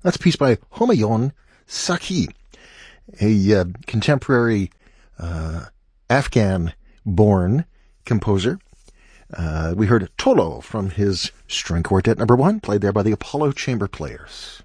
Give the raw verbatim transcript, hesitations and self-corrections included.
That's a piece by Humayun Saki, a uh, contemporary uh, Afghan-born composer. Uh, we heard Tolo from his string quartet number one, played there by the Apollo Chamber Players.